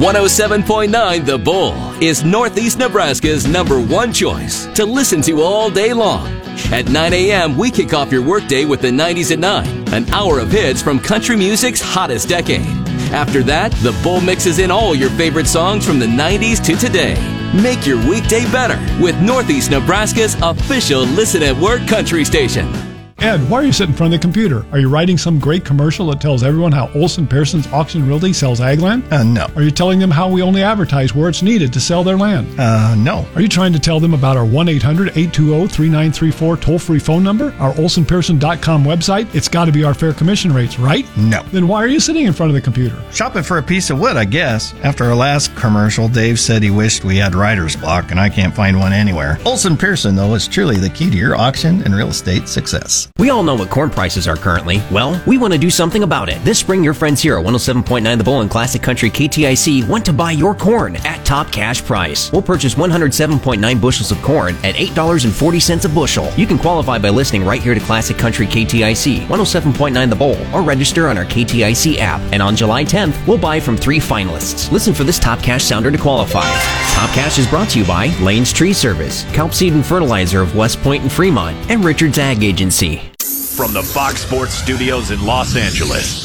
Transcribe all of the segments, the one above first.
107.9 The Bull is Northeast Nebraska's #1 choice to listen to all day long. At 9 a.m., we kick off your workday with the 90s at 9, an hour of hits from country music's hottest decade. After that, The Bull mixes in all your favorite songs from the 90s to today. Make your weekday better with Northeast Nebraska's official Listen at Work country station. Ed, why are you sitting in front of the computer? Are you writing some great commercial that tells everyone how Olson Pearson's Auction Realty sells ag land? No. Are you telling them how we only advertise where it's needed to sell their land? No. Are you trying to tell them about our 1-800-820-3934 toll-free phone number? Our OlsonPearson.com website? It's got to be our fair commission rates, right? No. Then why are you sitting in front of the computer? Shopping for a piece of wood, I guess. After our last commercial, Dave said he wished we had writer's block, and I can't find one anywhere. Olson Pearson, though, is truly the key to your auction and real estate success. We all know what corn prices are currently. Well, we want to do something about it. This spring, your friends here at 107.9 The Bull and Classic Country KTIC want to buy your corn at top cash price. We'll purchase 107.9 bushels of corn at $8.40 a bushel. You can qualify by listening right here to Classic Country KTIC, 107.9 The Bull, or register on our KTIC app. And on July 10th, we'll buy from 3 finalists. Listen for this top cash sounder to qualify. Top Cash is brought to you by Lane's Tree Service, Kelp Seed and Fertilizer of West Point and Fremont, and Richard's Ag Agency. From the Fox Sports Studios in Los Angeles,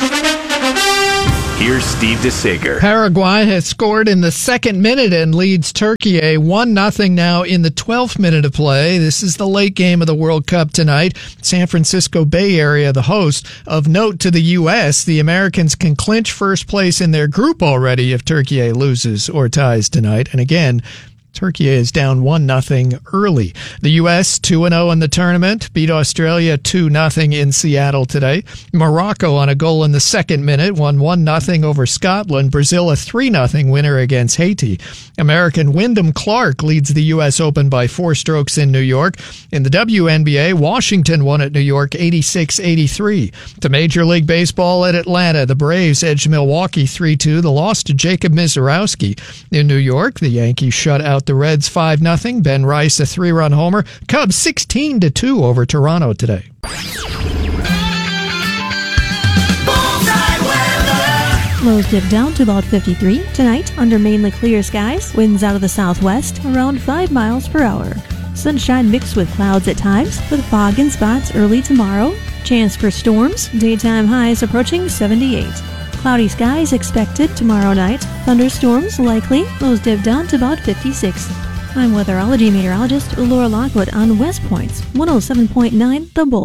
here's Steve DeSager. Paraguay has scored in the second minute and leads Turkey 1-0 now in the 12th minute of play. This is the late game of the World Cup tonight. San Francisco Bay Area, the host. Of note to the U.S., the Americans can clinch first place in their group already if Turkey loses or ties tonight. And again, Turkey is down 1-0 early. The U.S. 2-0 in the tournament, beat Australia 2-0 in Seattle today. Morocco on a goal in the second minute, won 1-0 over Scotland. Brazil a 3-0 winner against Haiti. American Wyndham Clark leads the U.S. Open by 4 strokes in New York. In the WNBA, Washington won at New York 86-83. To Major League Baseball at Atlanta, the Braves edged Milwaukee 3-2. The loss to Jacob Misiorowski. In New York, the Yankees shut out the Reds 5-0. Ben Rice a 3-run homer. Cubs 16-2 over Toronto today. Lows dip down to about 53. Tonight, under mainly clear skies, winds out of the southwest around 5 miles per hour. Sunshine mixed with clouds at times, with fog in spots early tomorrow. Chance for storms, daytime highs approaching 78. Cloudy skies expected tomorrow night. Thunderstorms likely. Lows dip down to about 56. I'm weatherology meteorologist Laura Lockwood on West Point's 107.9 The Bull.